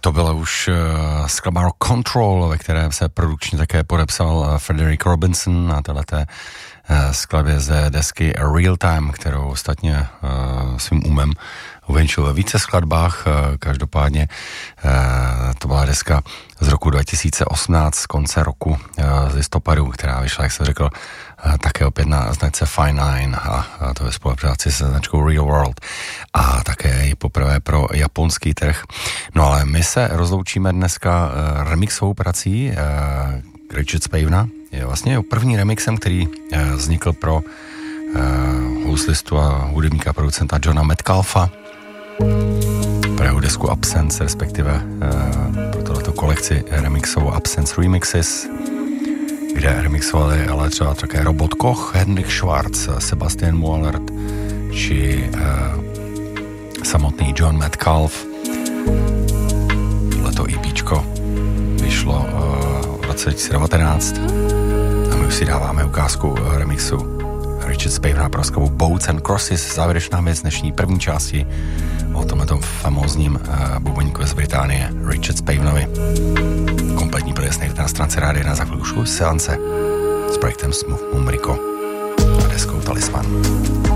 To byla už skladba Control, ve kterém se produkčně také podepsal Frederick Robinson na téhleté skladbě ze desky Real Time, kterou ostatně svým umem uvenčil ve více skladbách. Každopádně to byla deska z roku 2018, z konce roku, z listopadu, která vyšla, jak jsem řekl, také opět na značce Fine Line a to ve spolupráci se značkou Real World a také i poprvé pro japonský trh. No ale my se rozloučíme dneska remixovou prací Richard Spavna. Je vlastně první remixem, který vznikl pro houslistu a hudebníka producenta Johna Metcalfa pro jeho desku Absence, respektive pro tohleto kolekci remixovou Absence Remixes, kde remixovali ale třeba také Robot Koch, Hendrik Schwarz, Sebastian Muallert či samotný John Metcalf. Tohleto EPčko vyšlo v roce 2019 a my už si dáváme ukázku remixu Richard Spavna pro skladbu Boats and Crosses, závěrečná věc dnešní první části o tomto famózním bubeníku z Británie Richard Spavnovi. Kompletní playlist najdete na stránce Rádia na chvilku seance s projektem Smooth Mumrico a deskou Talisman.